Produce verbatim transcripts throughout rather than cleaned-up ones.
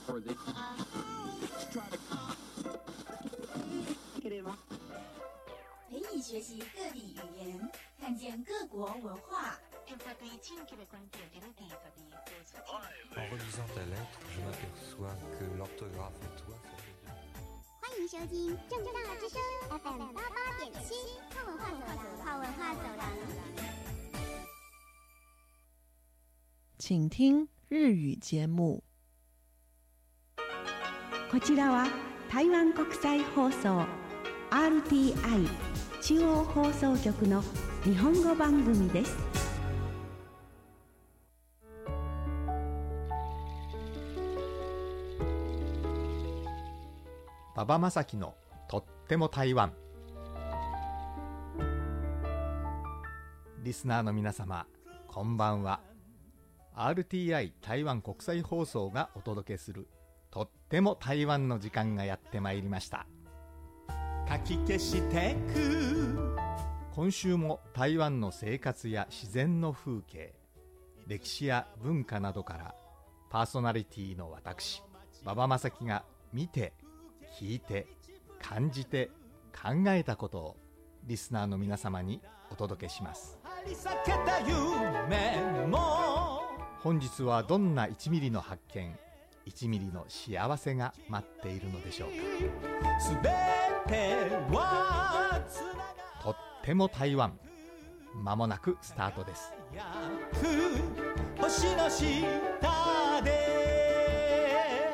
培以学习各地语言，看见各国文化。 En relisant ta lettre, je m'aperçois que l'orthographe et toi, ça fait du... 欢迎收听正大之声 F M 八八点七好文化走廊，好文化走廊。 请听日语节目。 こちらは台湾国際放送 アールティーアイ 中央放送局の日本語番組です。 馬場正樹のとっても台湾。リスナーの皆様、こんばんは。 アールティーアイ 台湾国際放送がお届けするとっても台湾の時間がやってまいりました。かき消してく。今週も台湾の生活や自然の風景、歴史や文化などからパーソナリティの私馬場正樹が見て聞いて感じて考えたことをリスナーの皆様にお届けします。本日はどんないちミリの発見、いちミリの幸せが待っているのでしょうか。とっても台湾、間もなくスタートです。星の下で。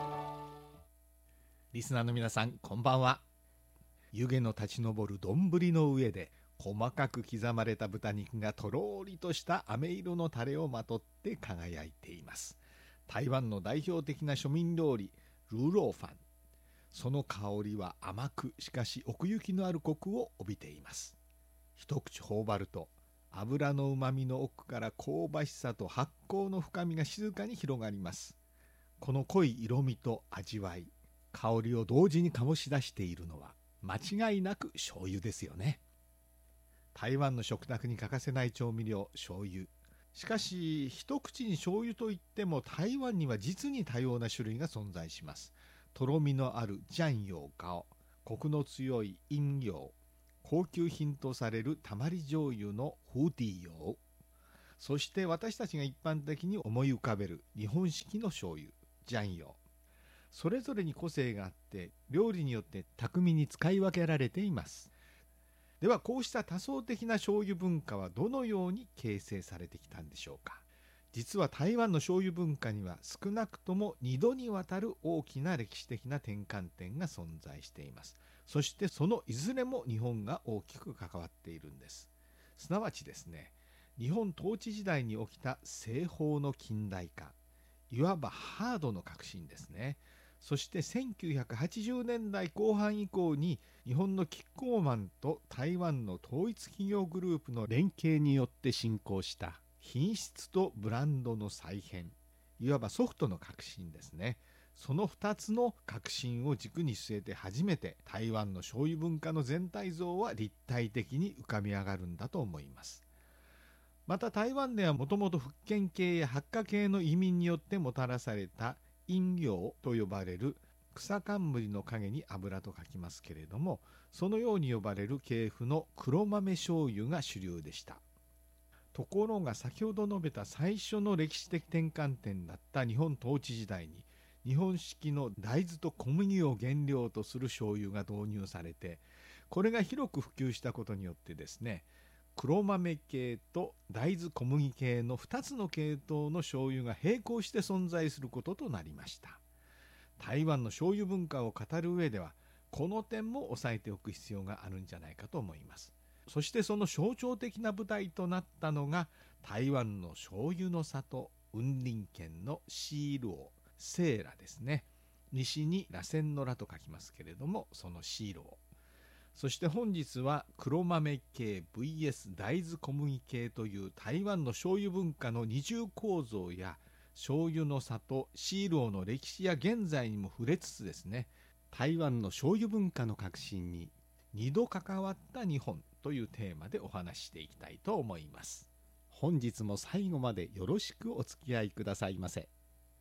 リスナーの皆さん、こんばんは。湯気の立ち上る丼の上で細かく刻まれた豚肉がとろりとした飴色のタレをまとって輝いています。台湾の代表的な庶民料理、ルーローファン。その香りは甘く、しかし奥行きのあるコクを帯びています。一口頬張ると油のうまみの奥から香ばしさと発酵の深みが静かに広がります。この濃い色味と味わい、香りを同時に醸し出しているのは間違いなく醤油ですよね。台湾の食卓に欠かせない調味料、醤油。しかし一口に醤油といっても台湾には実に多様な種類が存在します。とろみのある醤油顔、コクの強い陰陽、高級品とされるたまり醤油のフーティー用、そして私たちが一般的に思い浮かべる日本式の醤油、醤油。それぞれに個性があって料理によって巧みに使い分けられています。ではこうした多層的な醤油文化はどのように形成されてきたんでしょうか。実は台湾の醤油文化には少なくともにどにわたる大きな歴史的な転換点が存在しています。そしてそのいずれも日本が大きく関わっているんです。すなわちですね、日本統治時代に起きた西方の近代化、いわばハードの革新ですね。そしてせんきゅうひゃくはちじゅうねんだいこう半以降に日本のキッコーマンと台湾の統一企業グループの連携によって進行した品質とブランドの再編、いわばソフトの革新ですね。そのふたつの革新を軸に据えて初めて台湾の醤油文化の全体像は立体的に浮かび上がるんだと思います。また台湾ではもともと福建系や発火系の移民によってもたらされた陰陽と呼ばれる草冠の影に油と書きますけれども、そのように呼ばれる系譜の黒豆醤油が主流でした。ところが先ほど述べた最初の歴史的転換点だった日本統治時代に日本式の大豆と小麦を原料とする醤油が導入されて、これが広く普及したことによってですね、黒豆系と大豆小麦系のふたつの系統の醤油が並行して存在することとなりました。台湾の醤油文化を語る上ではこの点も押さえておく必要があるんじゃないかと思います。そしてその象徴的な舞台となったのが台湾の醤油の里雲林県のシール王、セーラですね。西に螺旋の螺と書きますけれども、そのシール王。そして本日は黒豆系 ブイエス 大豆小麦系という台湾の醤油文化の二重構造や醤油の里シール王の歴史や現在にも触れつつですね、台湾の醤油文化の革新に二度関わった日本というテーマでお話ししていきたいと思います。本日も最後までよろしくお付き合いくださいませ。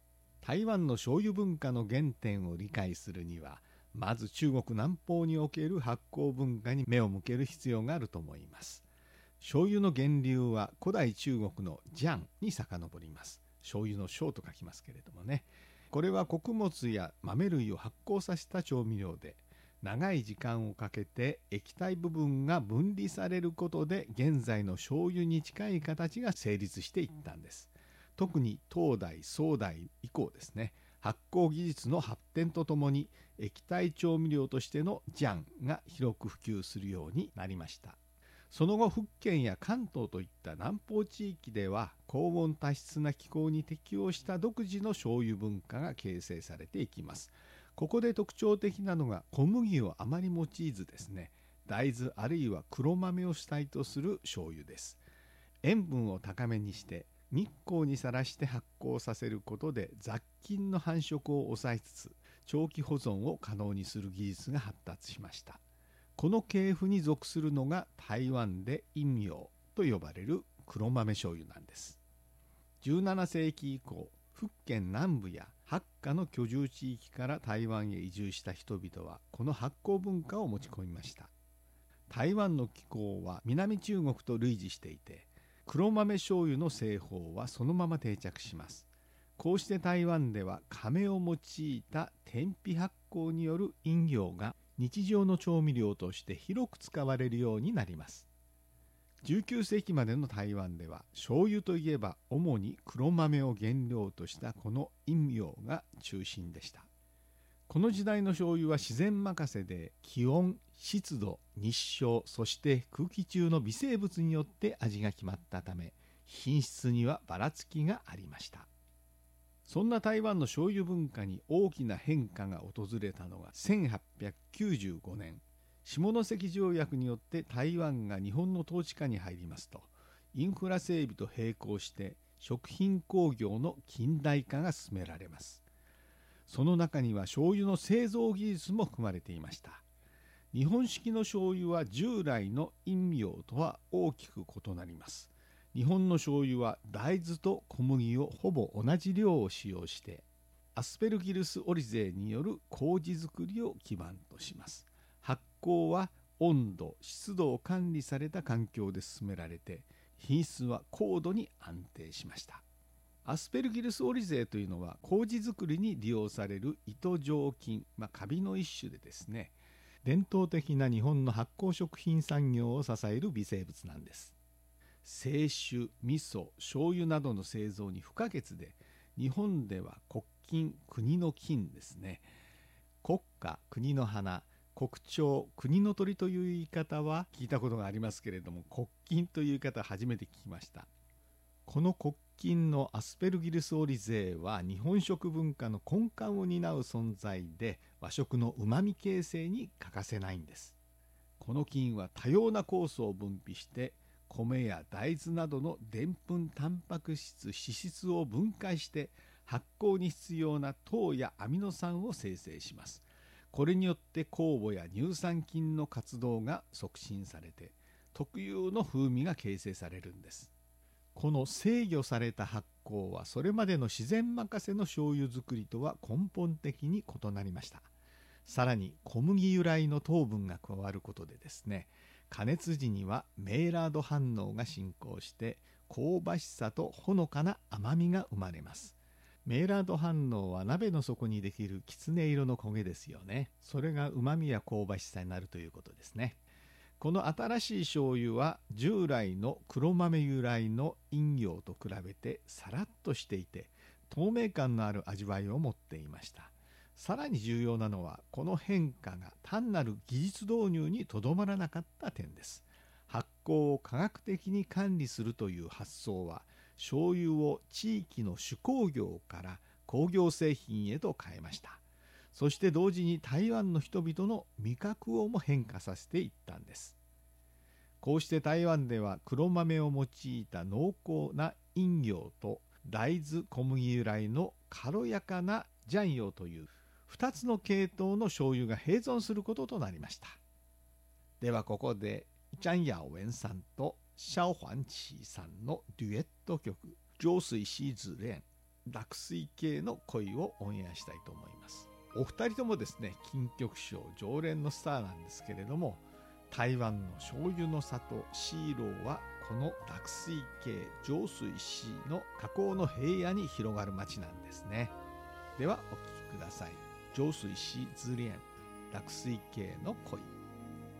台湾の醤油文化の原点を理解するには、まず中国南方における発酵文化に目を向ける必要があると思います。醤油の源流は古代中国の醤に遡ります。醤油の醤と書きますけれどもね。これは穀物や豆類を発酵させた調味料で、長い時間をかけて液体部分が分離されることで現在の醤油に近い形が成立していったんです。特に東代宋代以降ですね、発酵技術の発展とともに液体調味料としての醤が広く普及するようになりました。その後、福建や関東といった南方地域では高温多湿な気候に適応した独自の醤油文化が形成されていきます。ここで特徴的なのが小麦をあまり用いずですね、大豆あるいは黒豆を主体とする醤油です。塩分を高めにして日光にさらして発酵させることで雑菌の繁殖を抑えつつ長期保存を可能にする技術が発達しました。この系譜に属するのが台湾で陰陽と呼ばれる黒豆醤油なんです。じゅうななせいき以降、福建南部や八華の居住地域から台湾へ移住した人々はこの発酵文化を持ち込みました。台湾の気候は南中国と類似していて、黒豆醤油の製法はそのまま定着します。こうして台湾では亀を用いた天日発酵による陰陽が日常の調味料として広く使われるようになります。じゅうきゅうせいきまでの台湾では醤油といえば主に黒豆を原料としたこの陰陽が中心でした。この時代の醤油は自然任せで気温、湿度、日照、そして空気中の微生物によって味が決まったため、品質にはばらつきがありました。そんな台湾の醤油文化に大きな変化が訪れたのがせんはっぴゃくきゅうじゅうごねん、下関条約によって台湾が日本の統治下に入りますと、インフラ整備と並行して食品工業の近代化が進められます。その中には醤油の製造技術も含まれていました。日本式の醤油は従来の陰陽とは大きく異なります。日本の醤油は大豆と小麦をほぼ同じ量を使用して、アスペルギルスオリゼによる麹作りを基盤とします。発酵は温度、湿度を管理された環境で進められて、品質は高度に安定しました。アスペルギルスオリゼというのは麹作りに利用される糸状菌、まあ、カビの一種でですね、伝統的な日本の発酵食品産業を支える微生物なんです。清酒、味噌、醤油などの製造に不可欠で、日本では国金、国の金ですね。国花、国の花、国鳥、国の鳥という言い方は聞いたことがありますけれども、国金という言い方は初めて聞きました。この国金のアスペルギルスオリゼは日本食文化の根幹を担う存在で、和食のうまみ形成に欠かせないんです。この菌は多様な酵素を分泌して米や大豆などのでんぷんタンパク質脂質を分解して発酵に必要な糖やアミノ酸を生成します。これによって酵母や乳酸菌の活動が促進されて特有の風味が形成されるんです。この制御された発酵はそれまでの自然任せの醤油作りとは根本的に異なりました。さらに小麦由来の糖分が加わることでですね、加熱時にはメイラード反応が進行して香ばしさとほのかな甘みが生まれます。メイラード反応は鍋の底にできるきつね色の焦げですよね。それがうまみや香ばしさになるということですね。この新しい醤油は従来の黒豆由来の陰陽と比べてさらっとしていて透明感のある味わいを持っていました。さらに重要なのはこの変化が単なる技術導入にとどまらなかった点です。発酵を科学的に管理するという発想は醤油を地域の手工業から工業製品へと変えました。そして同時に台湾の人々の味覚をも変化させていったんです。こうして台湾では黒豆を用いた濃厚な陰陽と大豆小麦由来の軽やかな醤油というふたつの系統の醤油が併存することとなりました。ではここで張雅文さんと萧焕奇さんのデュエット曲《浊水溪子恋》 落水系の恋をオンエアしたいと思います。お二人ともですね、金曲賞常連のスターなんですけれども、台湾の醤油の里シーローはこの落水系浄水市の河口の平野に広がる町なんですね。ではお聴きください。浄水市自恋落水系の恋。